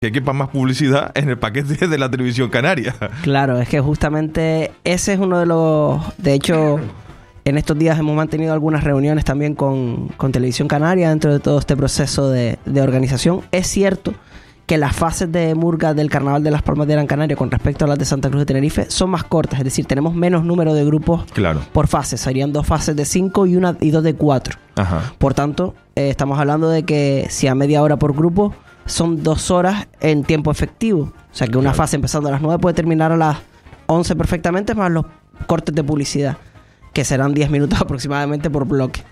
que quepa más publicidad en el paquete de la televisión canaria. Claro, es que justamente ese es uno de los... De hecho, en estos días hemos mantenido algunas reuniones también con Televisión Canaria dentro de todo este proceso de organización. Es cierto que las fases de murga del Carnaval de las Palmas de Gran Canaria con respecto a las de Santa Cruz de Tenerife son más cortas, es decir, tenemos menos número de grupos por fase. Serían 2 fases de 5 y 2 de 4. Ajá. Por tanto, estamos hablando de que si a media hora por grupo son 2 horas en tiempo efectivo. O sea que una fase empezando a las 9 puede terminar a las 11 perfectamente, más los cortes de publicidad, que serán 10 minutos aproximadamente por bloque.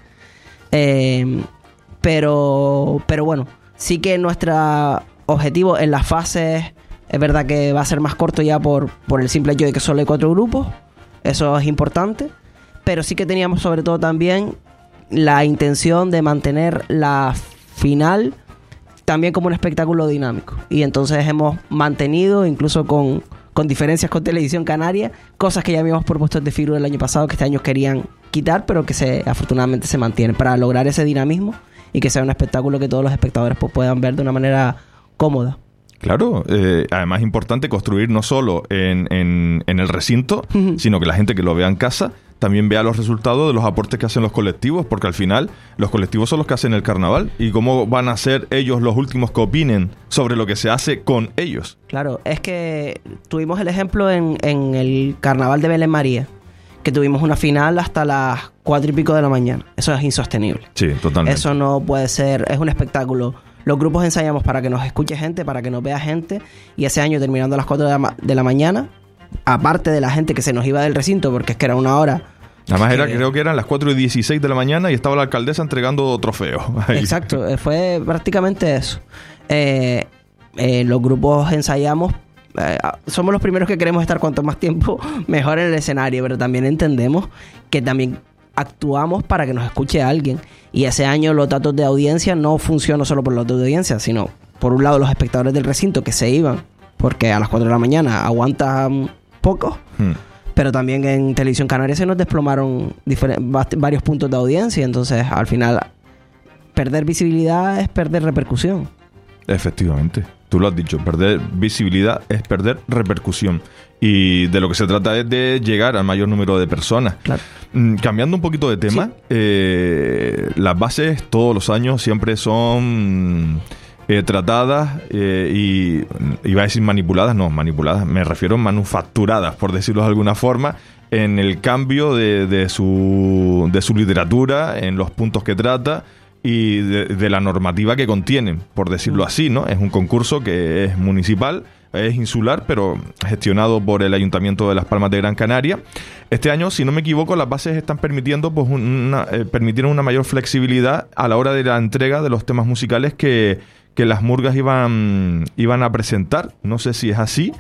Pero bueno, sí que nuestra objetivo en las fases es verdad que va a ser más corto ya por el simple hecho de que solo hay 4 grupos. Eso es importante. Pero sí que teníamos sobre todo también la intención de mantener la final también como un espectáculo dinámico. Y entonces hemos mantenido, incluso con diferencias con Televisión Canaria, cosas que ya habíamos propuesto de Firu el año pasado, que este año querían quitar, pero que afortunadamente se mantienen para lograr ese dinamismo y que sea un espectáculo que todos los espectadores puedan ver de una manera cómoda. Claro, además es importante construir no solo en el recinto, sino que la gente que lo vea en casa también vea los resultados de los aportes que hacen los colectivos, porque al final los colectivos son los que hacen el carnaval. ¿Y cómo van a ser ellos los últimos que opinen sobre lo que se hace con ellos? Claro, es que tuvimos el ejemplo en el carnaval de Belén María, que tuvimos una final hasta las 4 y pico de la mañana. Eso es insostenible. Sí, totalmente. Eso no puede ser, es un espectáculo. Los grupos ensayamos para que nos escuche gente, para que nos vea gente, y ese año terminando a las 4 de la mañana, aparte de la gente que se nos iba del recinto, porque es que era una hora. Además creo que eran las 4:16 de la mañana y estaba la alcaldesa entregando trofeos. Exacto, fue prácticamente eso. Los grupos ensayamos, somos los primeros que queremos estar cuanto más tiempo mejor en el escenario, pero también entendemos que también actuamos para que nos escuche alguien. Y ese año los datos de audiencia no funcionan solo por los datos de audiencia, sino por un lado los espectadores del recinto que se iban, porque a las 4 de la mañana aguantan poco, pero también en Televisión Canaria se nos desplomaron varios puntos de audiencia. Entonces al final perder visibilidad es perder repercusión. Efectivamente, tú lo has dicho, perder visibilidad es perder repercusión. Y de lo que se trata es de llegar al mayor número de personas. Claro. Cambiando un poquito de tema, sí. Las bases todos los años siempre son tratadas y iba a decir manipuladas, me refiero a manufacturadas, por decirlo de alguna forma, en el cambio de su literatura, en los puntos que trata y de la normativa que contienen, por decirlo así, ¿no? Es un concurso que es municipal, es insular, pero gestionado por el Ayuntamiento de Las Palmas de Gran Canaria. Este año, si no me equivoco, las bases están permitiendo permitieron una mayor flexibilidad a la hora de la entrega de los temas musicales que las murgas iban a presentar. No sé si es así.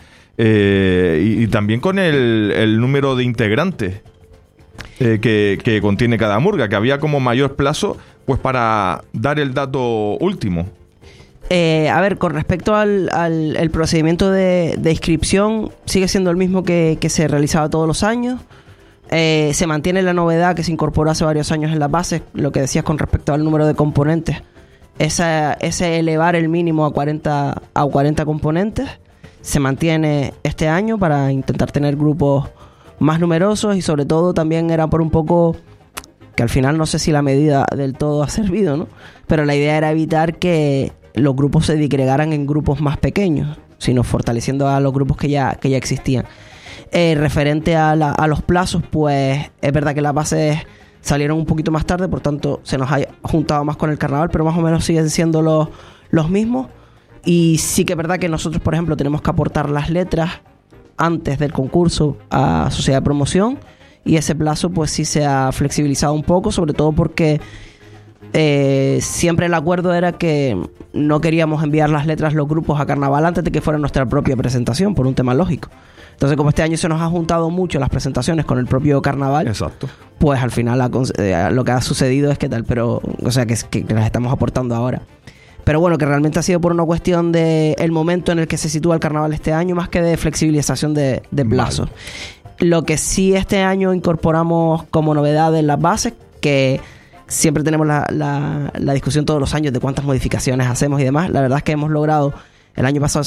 Y también con el número de integrantes que contiene cada murga, que había como mayor plazo pues para dar el dato último. A ver, con respecto al procedimiento de inscripción, sigue siendo el mismo que se realizaba todos los años. Se mantiene la novedad que se incorporó hace varios años en las bases, lo que decías con respecto al número de componentes. Ese elevar el mínimo a 40 componentes se mantiene este año para intentar tener grupos más numerosos, y sobre todo también era por un poco que al final no sé si la medida del todo ha servido, ¿no? Pero la idea era evitar que los grupos se disgregaran en grupos más pequeños, sino fortaleciendo a los grupos que ya existían. Referente a los plazos, pues es verdad que las bases salieron un poquito más tarde, por tanto se nos ha juntado más con el carnaval, pero más o menos siguen siendo los mismos. Y sí que es verdad que nosotros, por ejemplo, tenemos que aportar las letras antes del concurso a Sociedad de Promoción, y ese plazo pues sí se ha flexibilizado un poco, sobre todo porque siempre el acuerdo era que no queríamos enviar las letras los grupos a carnaval antes de que fuera nuestra propia presentación, por un tema lógico. Entonces, como este año se nos ha juntado mucho las presentaciones con el propio carnaval, exacto, pues al final lo que ha sucedido es que tal, pero o sea que las estamos aportando ahora. Pero bueno, que realmente ha sido por una cuestión de el momento en el que se sitúa el carnaval este año, más que de flexibilización de plazos. Vale. Lo que sí este año incorporamos como novedad en las bases, que siempre tenemos la discusión todos los años de cuántas modificaciones hacemos y demás. La verdad es que hemos logrado El año pasado